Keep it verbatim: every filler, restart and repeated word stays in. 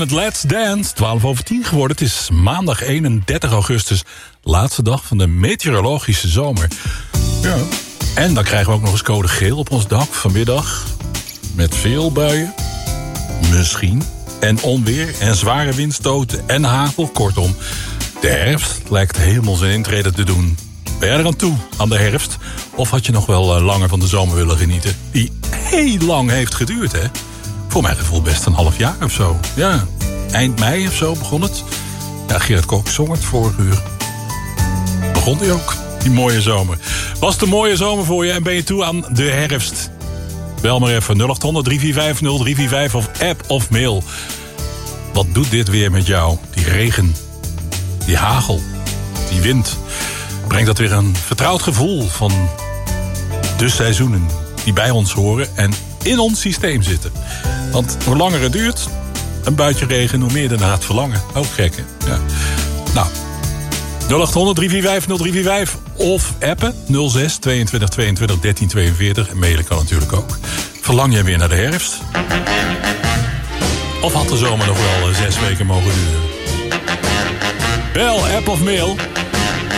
Met Let's Dance, twaalf over tien geworden. Het is maandag eenendertig augustus, laatste dag van de meteorologische zomer. Ja. En dan krijgen we ook nog eens code geel op ons dak vanmiddag. Met veel buien, misschien, en onweer en zware windstoten en hagel. Kortom, de herfst lijkt helemaal zijn intrede te doen. Ben jij er aan toe, aan de herfst? Of had je nog wel uh, langer van de zomer willen genieten? Die heel lang heeft geduurd, hè? Voor mijn gevoel best een half jaar of zo. Ja, eind mei of zo begon het. Ja, Gerrit Kok zong het vorig uur. Begon die ook, die mooie zomer. Was het een mooie zomer voor je en ben je toe aan de herfst? Bel maar even nul acht honderd, drie vier vijf, nul drie vier vijf of app of mail. Wat doet dit weer met jou? Die regen, die hagel, die wind. Brengt dat weer een vertrouwd gevoel van de seizoenen die bij ons horen en in ons systeem zitten. Want hoe langer het duurt, een buitje regen, hoe meer je ernaar gaat verlangen. Ook gek, hè? Ja. Nou, nul acht honderd, drie vier vijf, nul drie vier vijf of appen nul zes, tweeëntwintig, tweeëntwintig, dertien, tweeënveertig. En mailen kan natuurlijk ook. Verlang jij weer naar de herfst? Of had de zomer nog wel uh, zes weken mogen duren? Bel, app of mail